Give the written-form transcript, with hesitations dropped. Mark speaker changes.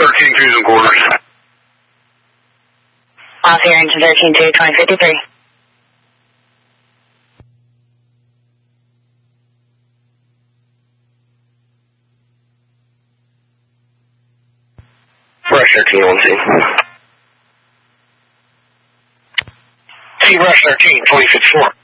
Speaker 1: 13 Fusion quarters.
Speaker 2: Off here, engine 13 to 2053.
Speaker 1: Rush 13 on scene. See Rush 13, 2054.